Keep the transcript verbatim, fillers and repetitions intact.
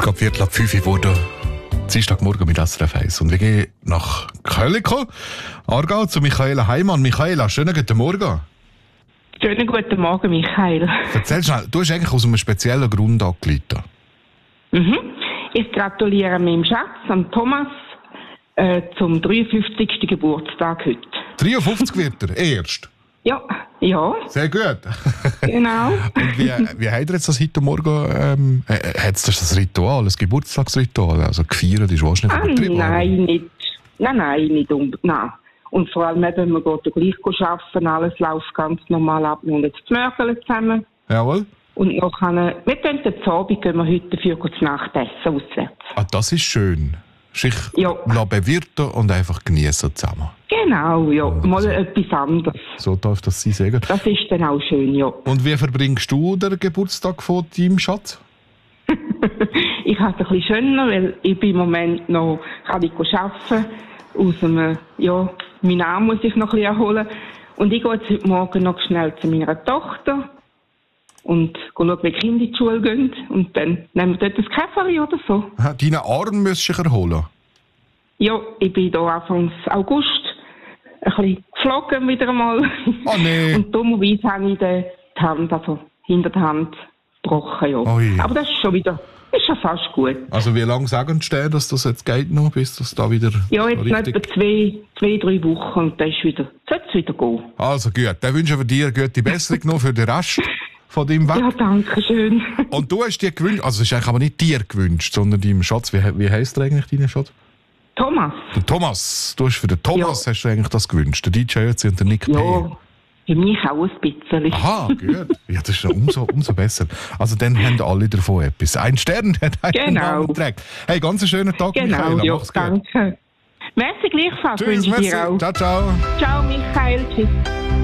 gerade Viertel ab fünf geworden. Dienstagmorgen mit S R F eins. Und wir gehen nach Köln, Aargau, zu Michaela Heimann. Michaela, schönen guten Morgen. Schönen guten Morgen, Michael. Erzähl schnell, du hast eigentlich aus einem speziellen Grund angerufen. Mhm. Ich gratuliere meinem Schatz, am Thomas, äh, zum dreiundfünfzigsten Geburtstag heute. dreiundfünfzig wird er, erst? Ja, ja. Sehr gut. Genau. Und wie, wie habt ihr jetzt das heute Morgen, ähm, äh, hat es das Ritual, das Geburtstagsritual, also gefeiert ist wahrscheinlich Ah, übertrieben? nein, nicht. Nein, nein, nicht unbedingt. Nein. Und vor allem, wenn wir gehen, gleich arbeiten, alles läuft ganz normal ab. Wir haben jetzt die Mörgel zusammen. Jawohl. Und noch eine, wir gehen den Abend, gehen wir heute dafür kurz Nachtessen auswärts. Ah, das ist schön. Sich Ja. bewirten und einfach genießen zusammen. Genau, ja. Und Mal so. etwas anderes. So darf das sein, sehr gut. Das ist dann auch schön, ja. Und wie verbringst du den Geburtstag von deinem Schatz? Ich habe es ein bisschen schöner, weil ich bin im Moment noch, kann ich arbeiten, aus einem, ja, meinen Arm muss ich noch ein bisschen erholen. Und ich gehe jetzt heute Morgen noch schnell zu meiner Tochter und schaue, wie die Kinder in die Schule gehen. Und dann nehmen wir dort ein Käferchen oder so. Ha, deinen Arm müsstest du dich erholen. Ja, ich bin hier Anfang August ein bisschen geflogen wieder einmal. Oh nee. Und dummerweise habe ich die Hand, also hinter der Hand, gebrochen, ja. Ui. Aber das ist schon wieder, ist schon fast gut. Also wie lange sagen die Stellen, dass das jetzt geht noch, bis das da wieder Ja, jetzt so noch richtig... etwa zwei, zwei, drei Wochen und dann ist wieder, sollte es wieder gehen. Also gut, dann wünschen wir dir gute Besserung noch für den Rest von deinem Weg. Ja, danke schön. Und du hast dir gewünscht, also es ist eigentlich aber nicht dir gewünscht, sondern deinem Schatz. Wie, wie heisst der eigentlich, dein Schatz? Thomas. Der Thomas. Du hast für den Thomas hast du eigentlich das gewünscht. Der D J Ötzi und der Nick P. Ja, für mich auch ein bisschen. Aha, gut. Ja, das ist ja umso, umso besser. Also dann haben alle davon etwas. Ein Stern hat einen Genau. Namen trägt. Hey, ganz einen schönen Tag, Genau, Michaela. ja, Mach's gut. danke. Merci gleichfalls, Tschüss, wünsche ich merci. dir auch. Ciao, ciao. Ciao, Michael. Tschüss.